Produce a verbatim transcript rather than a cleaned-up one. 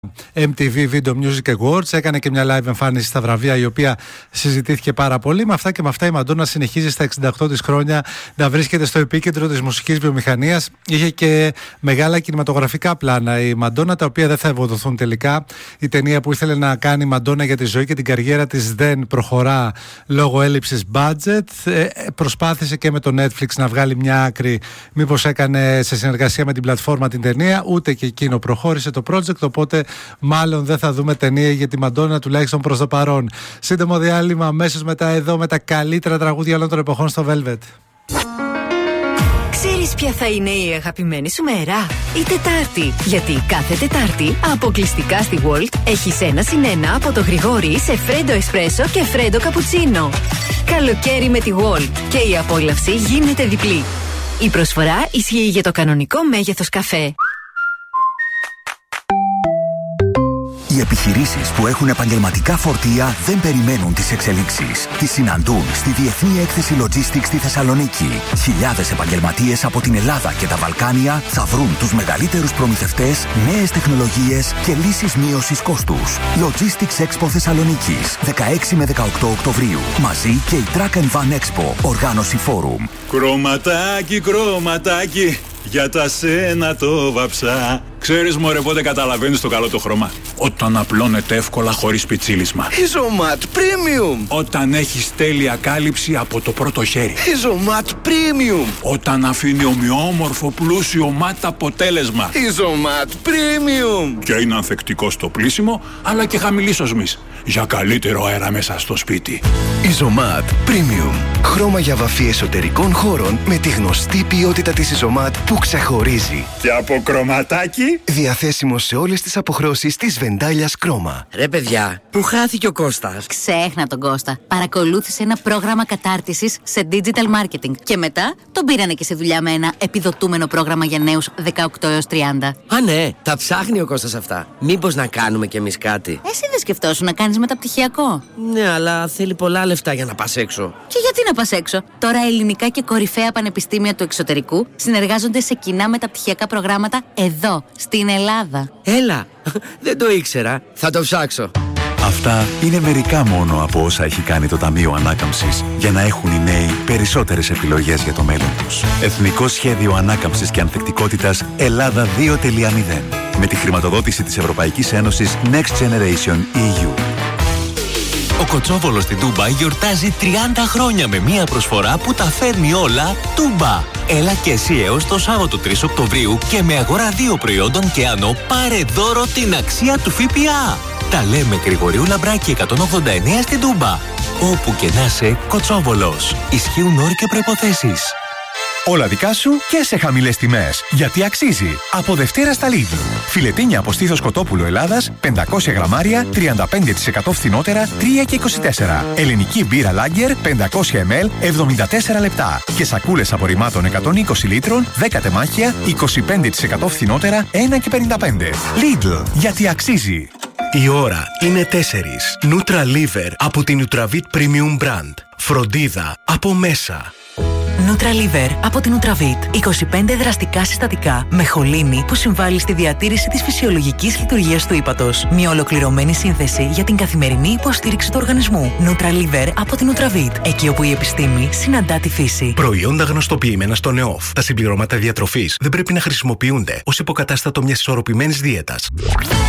εμ τι βι Video Music Awards. Έκανε και μια live εμφάνιση στα βραβεία, η οποία συζητήθηκε πάρα πολύ. Με αυτά και με αυτά, η Μαντόνα συνεχίζει στα εξήντα οκτώ της χρόνια να βρίσκεται στο επίκεντρο της μουσικής βιομηχανίας. Είχε και μεγάλα κινηματογραφικά πλάνα η Μαντόνα, τα οποία δεν θα ευοδοθούν τελικά. Η ταινία που ήθελε να κάνει η Μαντόνα για τη ζωή και την καριέρα της δεν προχωρά λόγω έλλειψης budget. Ε, προσπάθησε και με το Netflix να βγάλει μια άκρη, μήπως έκανε σε συνεργασία με την πλατφόρμα την ταινία. Ούτε και εκείνο προχώρησε το project, οπότε μάλλον δεν θα δούμε ταινία για τη Μαντόνα, τουλάχιστον προς το παρόν. Σύντομο διάλειμμα, αμέσως μετά εδώ με τα καλύτερα τραγούδια όλων των εποχών στο Velvet. Ξέρεις ποια θα είναι η αγαπημένη σου μέρα? Η Τετάρτη. Γιατί κάθε Τετάρτη αποκλειστικά στη Walt έχεις ένα συν ένα από το Γρηγόρι σε φρέντο εσπρέσο και φρέντο καπουτσίνο. Καλοκαίρι με τη Walt και η απόλαυση γίνεται διπλή. Η προσφορά ισχύει για το κανονικό μέγεθος καφέ. Οι επιχειρήσεις που έχουν επαγγελματικά φορτία δεν περιμένουν τις εξελίξεις. Τις συναντούν στη Διεθνή Έκθεση Logistics στη Θεσσαλονίκη. Χιλιάδες επαγγελματίες από την Ελλάδα και τα Βαλκάνια θα βρουν τους μεγαλύτερους προμηθευτές, νέες τεχνολογίες και λύσεις μείωσης κόστους. Logistics Expo Θεσσαλονίκης, δεκαέξι με δεκαοκτώ Οκτωβρίου. Μαζί και η Truck and Van Expo, οργάνωση Forum. Κρωματάκι, κρωματάκι, για τα σένα το βαψά. Ξέρεις μωρέ πότε καταλαβαίνεις το καλό το χρώμα? Όταν απλώνεται εύκολα χωρίς πιτσίλισμα. Ιζωμάτ Premium. Όταν έχεις τέλεια κάλυψη από το πρώτο χέρι. Ιζωμάτ Premium. Όταν αφήνει ομοιόμορφο πλούσιο μάτ αποτέλεσμα. Ιζωμάτ Premium. Και είναι ανθεκτικό στο πλύσιμο, αλλά και χαμηλής οσμής, για καλύτερο αέρα μέσα στο σπίτι. Ιζωμάτ Premium. Χρώμα για βαφή εσωτερικών χώρων με τη γνωστή ποιότητα της Ιζωμάτ που ξεχωρίζει. Και από κρωματάκι. Διαθέσιμο σε όλες τις αποχρώσεις της Βεντάλιας Κρόμα. Ρε παιδιά, πού χάθηκε ο Κώστας? Ξέχνα τον Κώστα. Παρακολούθησε ένα πρόγραμμα κατάρτισης σε digital marketing. Και μετά τον πήρανε και σε δουλειά με ένα επιδοτούμενο πρόγραμμα για νέους δεκαοκτώ έως τριάντα. Α, ναι, τα ψάχνει ο Κώστας αυτά. Μήπως να κάνουμε κι εμείς κάτι? Εσύ δεν σκεφτόσου να κάνεις μεταπτυχιακό? Ναι, αλλά θέλει πολλά λεφτά για να πας έξω. Και γιατί να πας έξω? Τώρα ελληνικά και κορυφαία πανεπιστήμια του εξωτερικού συνεργάζονται σε κοινά μεταπτυχιακά προγράμματα εδώ, στην Ελλάδα. Έλα, δεν το ήξερα. Θα το ψάξω. Αυτά είναι μερικά μόνο από όσα έχει κάνει το Ταμείο Ανάκαμψης για να έχουν οι νέοι περισσότερες επιλογές για το μέλλον τους. Εθνικό Σχέδιο Ανάκαμψης και Ανθεκτικότητας Ελλάδα δύο κόμμα μηδέν με τη χρηματοδότηση της Ευρωπαϊκής Ένωσης Next Generation ι γιου. Ο Κοτσόβολος στην Τούμπα γιορτάζει τριάντα χρόνια με μία προσφορά που τα φέρνει όλα Τούμπα. Έλα και εσύ έως το Σάββατο τρεις Οκτωβρίου και με αγορά δύο προϊόντων και άνω πάρε δώρο την αξία του ΦΠΑ. Τα λέμε Γρηγορίου Λαμπράκη εκατόν ογδόντα εννέα στην Τούμπα. Όπου και να είσαι, Κοτσόβολος. Ισχύουν όροι και προϋποθέσεις. Όλα δικά σου και σε χαμηλές τιμές. Γιατί αξίζει. Από Δευτέρα στα Lidl. Φιλετίνια από στήθος κοτόπουλο Ελλάδας, πεντακόσια γραμμάρια, τριάντα πέντε τοις εκατό φθηνότερα, τρία και είκοσι τέσσερα. Ελληνική μπύρα Lager, πεντακόσια μιλιλίτρα, εβδομήντα τέσσερα λεπτά. Και σακούλες απορριμμάτων εκατόν είκοσι λίτρων, δέκα τεμάχια, είκοσι πέντε τοις εκατό φθηνότερα, ένα και πενήντα πέντε. Lidl. Γιατί αξίζει. Η ώρα είναι τέσσερις. Nutra Liver από την Nutravit Premium Brand. Φροντίδα από μέσα. Nutraliver από την Nutravit. είκοσι πέντε δραστικά συστατικά με χολίνη που συμβάλλει στη διατήρηση της φυσιολογικής λειτουργίας του ύπατος. Μια ολοκληρωμένη σύνθεση για την καθημερινή υποστήριξη του οργανισμού. Nutraliver από την Nutravit. Εκεί όπου η επιστήμη συναντά τη φύση. Προϊόντα γνωστοποιημένα στον ΕΟΦ. Τα συμπληρώματα διατροφής δεν πρέπει να χρησιμοποιούνται ως υποκατάστατο μιας ισορροπημένης δίαιτας.